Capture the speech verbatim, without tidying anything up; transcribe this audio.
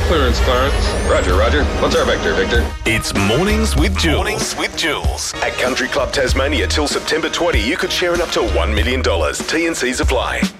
clearance, Clarence. Roger, Roger. What's our vector, Victor? It's Mornings with Jules. Mornings with Jules. At Country Club Tasmania till September twentieth, you could share in up to one million dollars. T and C's apply.